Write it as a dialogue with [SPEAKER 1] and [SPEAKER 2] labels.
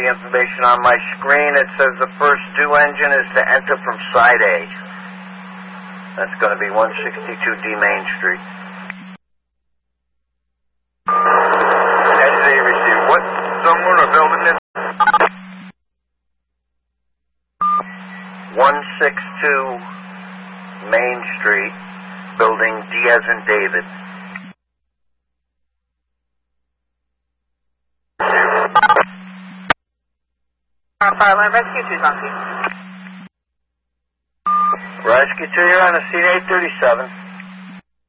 [SPEAKER 1] the information on my screen. It says the first due engine is to enter from side A. That's going to be 162D Main Street.
[SPEAKER 2] NJ receive. What zone or building is
[SPEAKER 1] 162 Main Street, building D as in David.
[SPEAKER 3] Fire alarm rescue 2's on scene.
[SPEAKER 1] Rescue 2, you're on the scene 837.